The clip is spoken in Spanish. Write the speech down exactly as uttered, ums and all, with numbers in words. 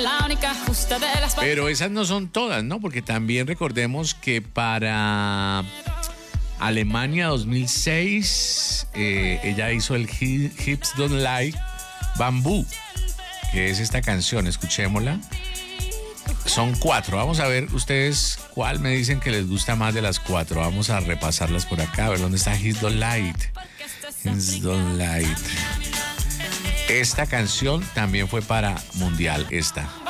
la única justa de las... Pero esas no son todas, ¿no? Porque también recordemos que para Alemania dos mil seis eh, ella hizo el Hips Don't Lie Bamboo, que es esta canción, escuchémosla. Son cuatro, vamos a ver ustedes cuál me dicen que les gusta más de las cuatro. Vamos a repasarlas por acá, a ver dónde está Hips Don't Lie. Hips Don't Lie. Esta canción también fue para Mundial, esta.